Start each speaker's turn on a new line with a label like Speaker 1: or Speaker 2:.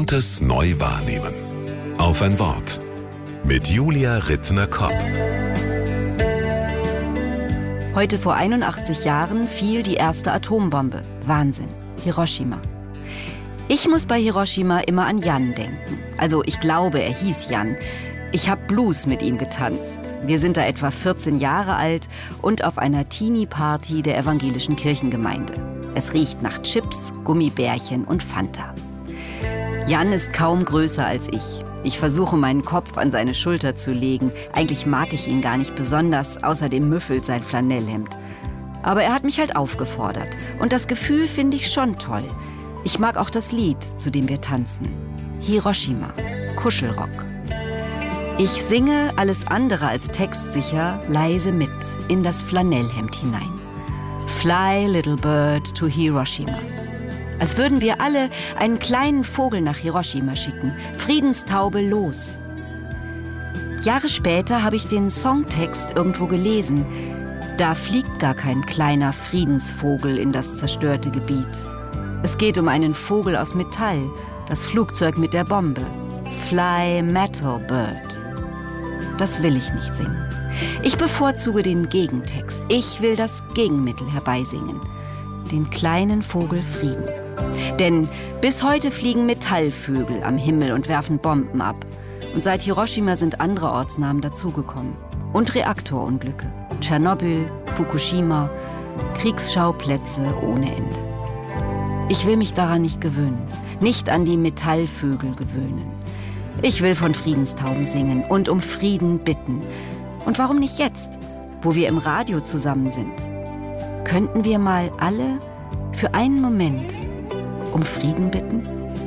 Speaker 1: Buntes neu wahrnehmen. Auf ein Wort. Mit Julia Rittner-Kopp.
Speaker 2: Heute vor 81 Jahren fiel die erste Atombombe. Wahnsinn. Hiroshima. Ich muss bei Hiroshima immer an Jan denken. Also ich glaube, er hieß Jan. Ich habe Blues mit ihm getanzt. Wir sind da etwa 14 Jahre alt und auf einer Teenie-Party der evangelischen Kirchengemeinde. Es riecht nach Chips, Gummibärchen und Fanta. Jan ist kaum größer als ich. Ich versuche, meinen Kopf an seine Schulter zu legen. Eigentlich mag ich ihn gar nicht besonders, außerdem müffelt sein Flanellhemd. Aber er hat mich halt aufgefordert. Und das Gefühl finde ich schon toll. Ich mag auch das Lied, zu dem wir tanzen. Hiroshima, Kuschelrock. Ich singe alles andere als textsicher leise mit in das Flanellhemd hinein. Fly, little bird, to Hiroshima. Als würden wir alle einen kleinen Vogel nach Hiroshima schicken. Friedenstaube, los. Jahre später habe ich den Songtext irgendwo gelesen. Da fliegt gar kein kleiner Friedensvogel in das zerstörte Gebiet. Es geht um einen Vogel aus Metall, das Flugzeug mit der Bombe. Fly, metal bird. Das will ich nicht singen. Ich bevorzuge den Gegentext. Ich will das Gegenmittel herbeisingen. Den kleinen Vogel Frieden. Denn bis heute fliegen Metallvögel am Himmel und werfen Bomben ab. Und seit Hiroshima sind andere Ortsnamen dazugekommen. Und Reaktorunglücke. Tschernobyl, Fukushima, Kriegsschauplätze ohne Ende. Ich will mich daran nicht gewöhnen. Nicht an die Metallvögel gewöhnen. Ich will von Friedenstauben singen und um Frieden bitten. Und warum nicht jetzt, wo wir im Radio zusammen sind? Könnten wir mal alle für einen Moment um Frieden bitten?